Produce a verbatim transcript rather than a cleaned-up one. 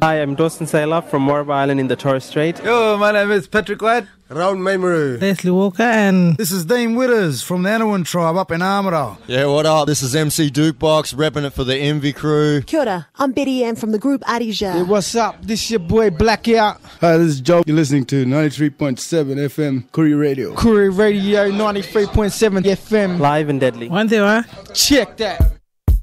Hi, I'm Dawson Saylor from Morba Island in the Torres Strait. Yo, my name is Patrick White. Raul Maimuru. Leslie Walker, and this is Dean Witters from the Anawan tribe up in Armidale. Yeah, what up? This is M C Dukebox, repping it for the Envy crew. Kia ora, I'm Betty Ann from the group Adija. Hey, what's up? This is your boy Blackout. Hi, this is Joe. You're listening to ninety-three point seven F M Koori Radio. Koori Radio ninety-three point seven F M. Live and deadly. One thing, huh? Check that.